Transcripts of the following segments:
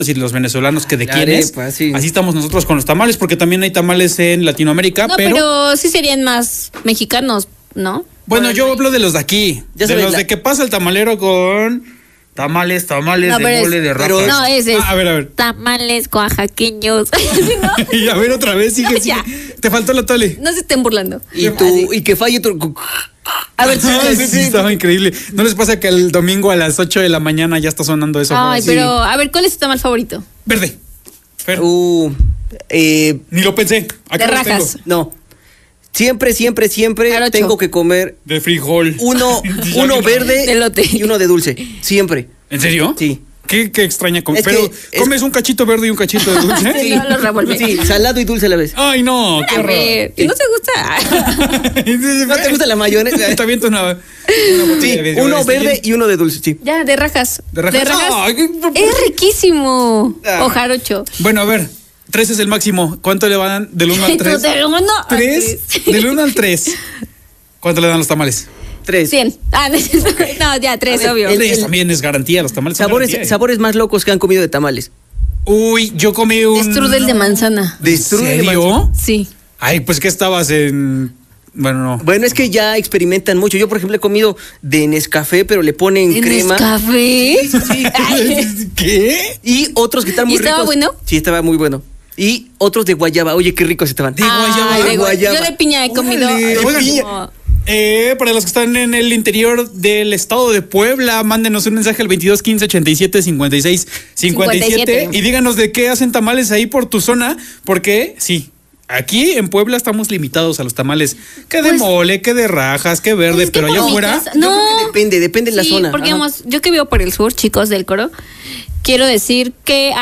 y los venezolanos que de quiénes. Sí. Así estamos nosotros con los tamales, porque también hay tamales en Latinoamérica, No, pero sí serían más mexicanos, ¿no? Bueno, yo hablo de los de aquí. Ya de sabes, los de que pasa el tamalero con tamales No, de pero mole, de rajas. No, ese es A ver. tamales oaxaqueños. ¿Sí, no? Y a ver otra vez, sigue. Ya. Te faltó la tole. No se estén burlando. Y que falle tu... A ver, Sí, estaba increíble. ¿No les pasa que el domingo a las 8 de la mañana ya está sonando eso? Ay, Sí. pero a ver, ¿cuál es tu tamal favorito? Verde. Fer. Ni lo pensé. Acá De los tengo. rajas. No. Siempre Jarocho. tengo que comer De frijol. uno verde De elote. y uno de dulce. Siempre. ¿En serio? Sí. Qué extraña. Es Pero, que- ¿comes un cachito verde y un cachito de dulce? Sí, no, lo revuelve. Sí, salado y dulce a la vez. Ay, no, qué A horror. ver, ¿y no te gusta? ¿No te gusta la mayonesa? Está bien una Sí, botella de- uno está verde bien. y uno de dulce, sí. Ya, de rajas. ¿De rajas? Ay, Es riquísimo. Ah. O jarocho. Bueno, a ver, 3 es el máximo. ¿Cuánto le van del 1 al 3? Del 1 al 3. Del 1 al 3. ¿Cuánto le dan los tamales? 3. 100. No, ya, 3, A ver, obvio. el- 3 también es garantía, los tamales son garantía, ¿eh? Sabores más locos que han comido de tamales. Uy, yo comí un... Strudel de manzana. ¿De strudel de serio? Sí. Ay, pues que estabas en... Bueno, no. Bueno, es que ya experimentan mucho. Yo, por ejemplo, he comido de Nescafé, pero le ponen ¿En crema. café? ¿Qué? Y otros que están muy ¿Y estaba ricos. bueno? Sí, estaba muy bueno. Y otros de guayaba. Oye, qué ricos estaban. Ay, guayaba. Yo de piña he comido. Órale, Ay, oigan, como- para los que están en el interior del estado de Puebla, mándenos un mensaje al 22 15 87 56 57 y díganos de qué hacen tamales ahí por tu zona, porque sí, aquí en Puebla estamos limitados a los tamales, que de Pues- mole, que de rajas, que verde, Pues es que pero allá por mi afuera... casa- Yo No. creo que depende de la Sí, zona. porque Ajá. vamos, yo que vivo por el sur, chicos del coro, quiero decir que,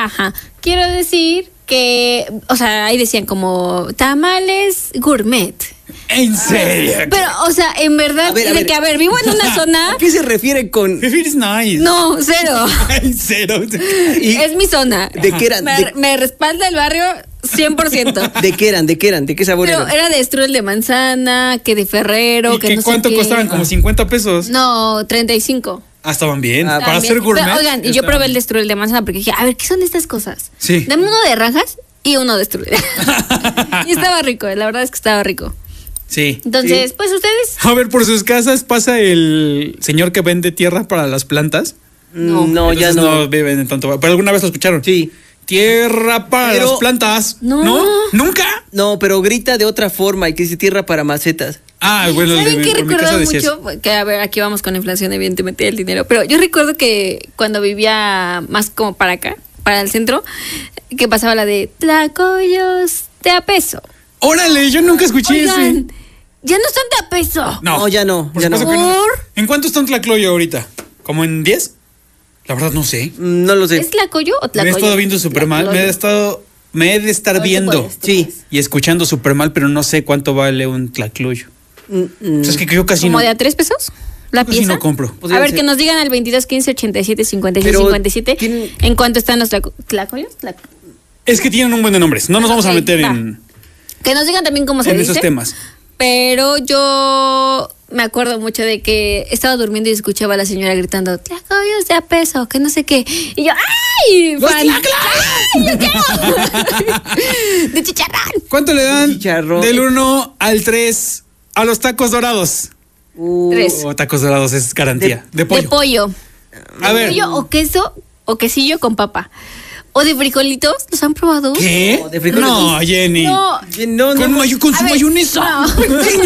o sea, ahí decían como tamales gourmet. ¿En serio? Pero, o sea, en verdad, A ver. vivo en una zona. ¿A qué se refiere con...? It's nice. No, cero. Ay, cero. Y- Es mi zona. ¿De qué eran? Me respalda el barrio 100%. ¿De qué eran? ¿De qué sabor Pero eran? era de strudel de manzana, que de Ferrero, ¿Y que qué, no sé cuánto qué. costaban? ¿Como 50 pesos? No, 35. Ah, estaban bien. Para También. hacer gourmet. Pero, oigan, y yo estaban probé el bien. de strudel de manzana porque dije, a ver, ¿qué son estas cosas? Sí. Dame uno de rajas y uno de strudel. Y estaba rico, la verdad es que estaba rico. Sí. Entonces, pues ustedes. A ver, por sus casas pasa el señor que vende tierra para las plantas. No, ya Entonces no. viven en tanto. Pero alguna vez lo escucharon. Sí. Tierra para Pero- las plantas. No. ¿Nunca? No, pero grita de otra forma y que dice tierra para macetas. Ah, bueno, ¿Saben qué por mi casa recuerdo decía eso. mucho? Que a ver, aquí vamos con la inflación, evidentemente, del dinero. Pero yo recuerdo que cuando vivía más como para acá, para el centro, que pasaba la de tlacoyos de a peso. Órale, yo nunca escuché ese. Oigan, ya no son de a peso. No, ya no, Por ya no. supuesto que no. ¿Por? ¿En cuánto está un tlacloyo ahorita? ¿Como en 10? La verdad no sé. No lo sé. ¿Es tlacoyo o Me he tlacoyo? estado viendo súper mal. Me he de estar No, tú viendo puedes, tú Sí. puedes. y escuchando súper mal, pero no sé cuánto vale un tlacloyo. O sea, es que yo casi ¿Como no. de a 3 pesos? ¿La Casi pieza? no compro. A Podría ver, ser. que nos digan al 22 15 87 56 Pero 57 tienen- en cuánto están los tlacoyos. Es que tienen un buen de nombres. No nos vamos a Ok, meter va. en Que nos digan también cómo se dice. esos temas. Pero yo me acuerdo mucho de que estaba durmiendo y escuchaba a la señora gritando, tlacoyos de a peso, que no sé qué. Y yo, ¡ay! ¡Los fan! ¡Ay, yo quiero! ¡De chicharrón! ¿Cuánto le dan Chicharrón. del 1 al 3 a los tacos dorados? 3. O tacos dorados es garantía. De pollo. De pollo. A ver. Pollo o queso o quesillo con papa. O de frijolitos, ¿los han probado? ¿Qué? No, de frijoles. No, Jenny. No. No, no. Con A su ver, mayonesa. no. A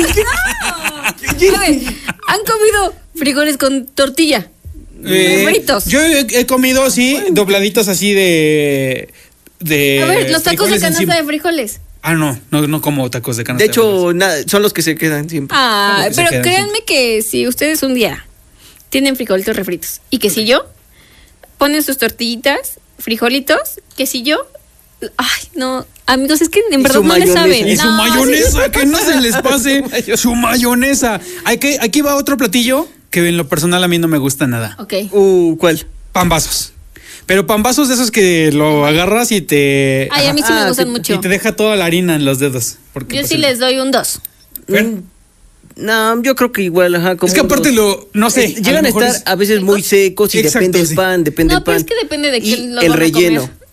ver, ¿han comido frijoles con tortilla? Fritos. Yo he comido, sí, dobladitos así de A ver, los tacos de frijoles canasta encima. de frijoles. Ah, no como tacos de canasta. De hecho, son los que se quedan siempre. Ah, Se pero quedan créanme que si ustedes un día tienen frijolitos refritos y quesillo, ponen sus tortillitas, frijolitos, quesillo. Ay, no, amigos, es que en Y verdad su no le mayonesa. saben. Y su No, mayonesa, que no se les pase su mayonesa. Aquí va otro platillo que en lo personal a mí no me gusta nada. Ok. ¿Cuál? Pambazos. Pero pambazos de esos que lo agarras y te... Ay, a mí sí Ah, me gustan sí, mucho. Y te deja toda la harina en los dedos. Porque, Yo pues, sí les doy un 2. ¿Ver? No, yo creo que igual, ajá. Como es que aparte no sé. llegan a estar a veces muy secos y Exacto, depende el sí. pan, depende No, el pero pan. es que depende de qué y lo el van a relleno. comer.